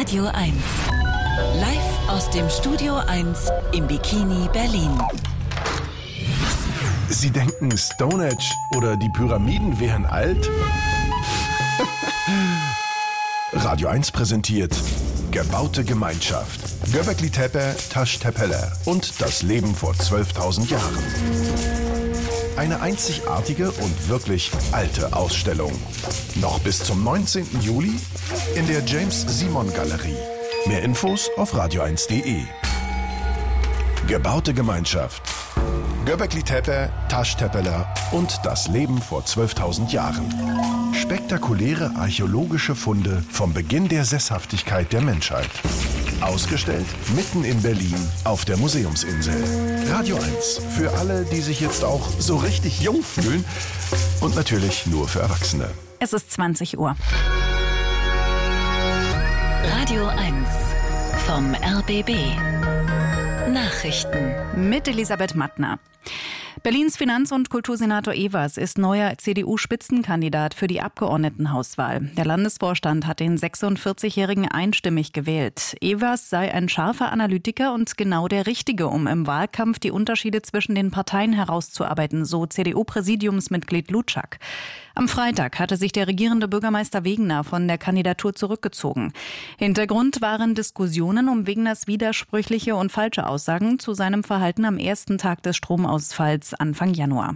Radio 1. Live aus dem Studio 1 im Bikini Berlin. Sie denken, Stonehenge oder die Pyramiden wären alt? Radio 1 präsentiert Gebaute Gemeinschaft. Göbekli Tepe, Taş Tepeler und das Leben vor 12.000 Jahren. Eine einzigartige und wirklich alte Ausstellung. Noch bis zum 19. Juli in der James-Simon-Galerie. Mehr Infos auf radio1.de. Gebaute Gemeinschaft. Göbekli Tepe, Taş Tepeler und das Leben vor 12.000 Jahren. Spektakuläre archäologische Funde vom Beginn der Sesshaftigkeit der Menschheit. Ausgestellt mitten in Berlin auf der Museumsinsel. Radio 1 für alle, die sich jetzt auch so richtig jung fühlen und natürlich nur für Erwachsene. Es ist 20 Uhr. Radio 1 vom RBB. Nachrichten Mit Elisabeth Mattner. Berlins Finanz- und Kultursenator Evers ist neuer CDU-Spitzenkandidat für die Abgeordnetenhauswahl. Der Landesvorstand hat den 46-Jährigen einstimmig gewählt. Evers sei ein scharfer Analytiker und genau der Richtige, um im Wahlkampf die Unterschiede zwischen den Parteien herauszuarbeiten, so CDU-Präsidiumsmitglied Lutschak. Am Freitag hatte sich der regierende Bürgermeister Wegener von der Kandidatur zurückgezogen. Hintergrund waren Diskussionen um Wegeners widersprüchliche und falsche Aussagen zu seinem Verhalten am ersten Tag des Stromausfalls Anfang Januar.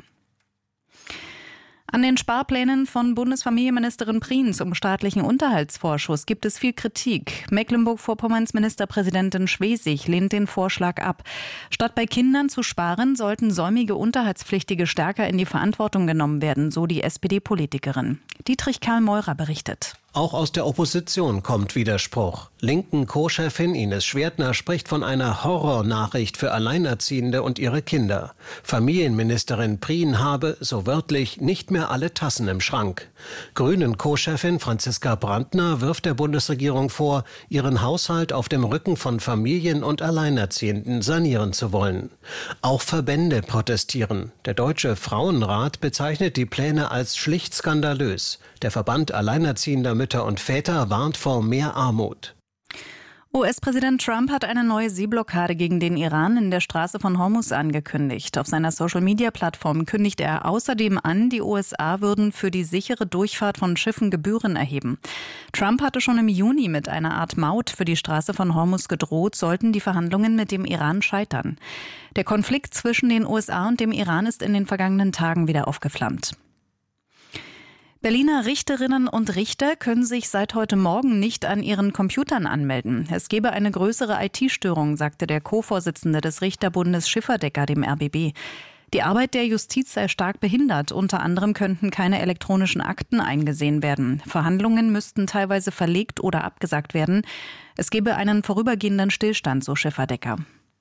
An den Sparplänen von Bundesfamilienministerin Prinz um staatlichen Unterhaltsvorschuss gibt es viel Kritik. Mecklenburg-Vorpommerns Ministerpräsidentin Schwesig lehnt den Vorschlag ab. Statt bei Kindern zu sparen, sollten säumige Unterhaltspflichtige stärker in die Verantwortung genommen werden, so die SPD-Politikerin. Dietrich Karl Meurer berichtet. Auch aus der Opposition kommt Widerspruch. Linken Co-Chefin Ines Schwertner spricht von einer Horrornachricht für Alleinerziehende und ihre Kinder. Familienministerin Prien habe, so wörtlich, nicht mehr alle Tassen im Schrank. Grünen Co-Chefin Franziska Brandner wirft der Bundesregierung vor, ihren Haushalt auf dem Rücken von Familien und Alleinerziehenden sanieren zu wollen. Auch Verbände protestieren. Der Deutsche Frauenrat bezeichnet die Pläne als schlicht skandalös. Der Verband Alleinerziehender Mütter und Väter warnt vor mehr Armut. US-Präsident Trump hat eine neue Seeblockade gegen den Iran in der Straße von Hormuz angekündigt. Auf seiner Social-Media-Plattform kündigt er außerdem an, die USA würden für die sichere Durchfahrt von Schiffen Gebühren erheben. Trump hatte schon im Juni mit einer Art Maut für die Straße von Hormuz gedroht, sollten die Verhandlungen mit dem Iran scheitern. Der Konflikt zwischen den USA und dem Iran ist in den vergangenen Tagen wieder aufgeflammt. Berliner Richterinnen und Richter können sich seit heute Morgen nicht an ihren Computern anmelden. Es gebe eine größere IT-Störung, sagte der Co-Vorsitzende des Richterbundes Schifferdecker dem RBB. Die Arbeit der Justiz sei stark behindert. Unter anderem könnten keine elektronischen Akten eingesehen werden. Verhandlungen müssten teilweise verlegt oder abgesagt werden. Es gebe einen vorübergehenden Stillstand, so Schifferdecker.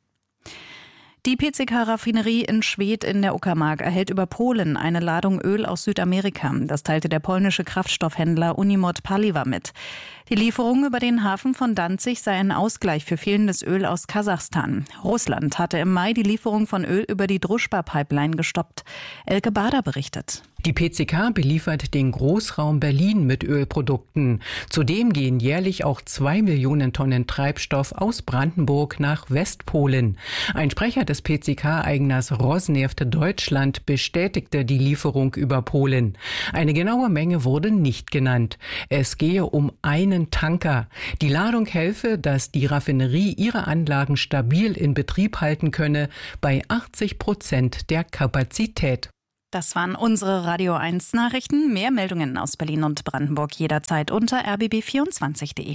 Die PCK-Raffinerie in Schwedt in der Uckermark erhält über Polen eine Ladung Öl aus Südamerika. Das teilte der polnische Kraftstoffhändler Unimot Paliwa mit. Die Lieferung über den Hafen von Danzig sei ein Ausgleich für fehlendes Öl aus Kasachstan. Russland hatte im Mai die Lieferung von Öl über die Druschba-Pipeline gestoppt. Elke Bader berichtet. Die PCK beliefert den Großraum Berlin mit Ölprodukten. Zudem gehen jährlich auch 2 Millionen Tonnen Treibstoff aus Brandenburg nach Westpolen. Ein Sprecher des PCK-Eigners Rosneft Deutschland bestätigte die Lieferung über Polen. Eine genaue Menge wurde nicht genannt. Es gehe um einen Tanker. Die Ladung helfe, dass die Raffinerie ihre Anlagen stabil in Betrieb halten könne, bei 80% der Kapazität. Das waren unsere Radio 1 Nachrichten. Mehr Meldungen aus Berlin und Brandenburg jederzeit unter rbb24.de.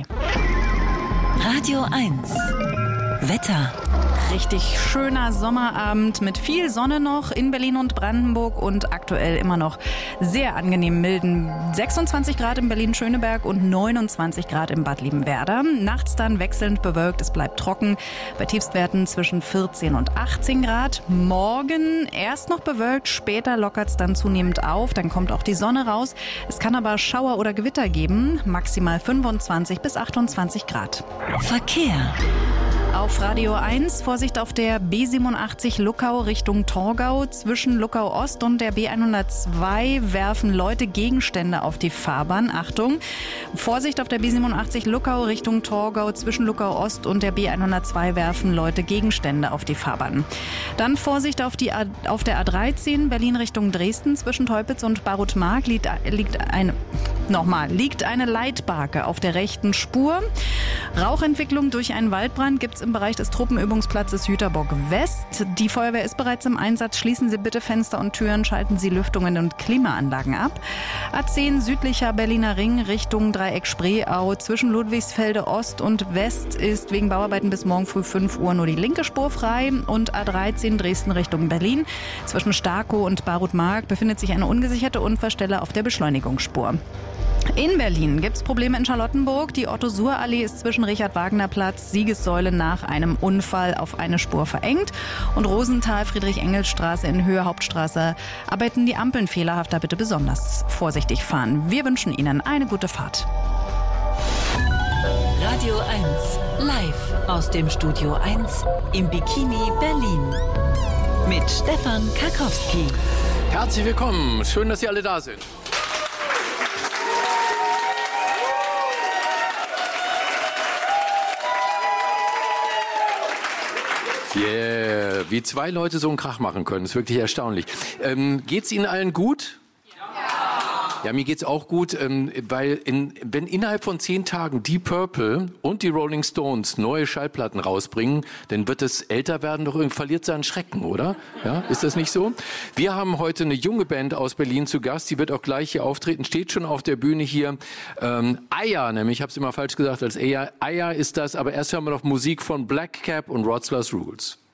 Radio 1 Wetter. Richtig schöner Sommerabend mit viel Sonne noch in Berlin und Brandenburg und aktuell immer noch sehr angenehm milden 26 Grad in Berlin-Schöneberg und 29 Grad in Bad Liebenwerda. Nachts dann wechselnd bewölkt, es bleibt trocken, bei Tiefstwerten zwischen 14 und 18 Grad. Morgen erst noch bewölkt, später lockert es dann zunehmend auf, dann kommt auch die Sonne raus. Es kann aber Schauer oder Gewitter geben, maximal 25 bis 28 Grad. Verkehr. Auf Radio 1, Vorsicht auf der B87 Luckau Richtung Torgau. Zwischen Luckau Ost und der B102 werfen Leute Gegenstände auf die Fahrbahn. Achtung, Vorsicht auf der B87 Luckau Richtung Torgau. Zwischen Luckau Ost und der B102 werfen Leute Gegenstände auf die Fahrbahn. Dann Vorsicht auf der A13 Berlin Richtung Dresden. Zwischen Teupitz und Barutmark liegt eine Leitbarke auf der rechten Spur. Rauchentwicklung durch einen Waldbrand gibt es im Bereich des Truppenübungsplatzes Jüterbock West. Die Feuerwehr ist bereits im Einsatz. Schließen Sie bitte Fenster und Türen, schalten Sie Lüftungen und Klimaanlagen ab. A10 südlicher Berliner Ring Richtung Dreieck Spreeau. Zwischen Ludwigsfelde Ost und West ist wegen Bauarbeiten bis morgen früh 5 Uhr nur die linke Spur frei. Und A13 Dresden Richtung Berlin. Zwischen Starkow und Barutmark befindet sich eine ungesicherte Unfallstelle auf der Beschleunigungsspur. In Berlin gibt es Probleme in Charlottenburg. Die Otto-Suhr-Allee ist zwischen Richard-Wagner-Platz, Siegessäule nach einem Unfall auf eine Spur verengt. Und Rosenthal-Friedrich-Engels-Straße in Höhe Hauptstraße arbeiten die Ampeln fehlerhaft. Da bitte besonders vorsichtig fahren. Wir wünschen Ihnen eine gute Fahrt. Radio 1, live aus dem Studio 1 im Bikini Berlin. Mit Stefan Karkowski. Herzlich willkommen. Schön, dass Sie alle da sind. Yeah, wie zwei Leute so einen Krach machen können, ist wirklich erstaunlich. Geht's Ihnen allen gut? Ja, mir geht's auch gut, weil wenn innerhalb von 10 Tagen Deep Purple und die Rolling Stones neue Schallplatten rausbringen, dann wird es älter werden, doch irgendwie verliert seinen Schrecken, oder? Ja, ist das nicht so? Wir haben heute eine junge Band aus Berlin zu Gast, die wird auch gleich hier auftreten, steht schon auf der Bühne hier. Aya, nämlich, ich habe es immer falsch gesagt, als Aya ist das, aber erst hören wir noch Musik von Black Cap und Wroclaw's Rules.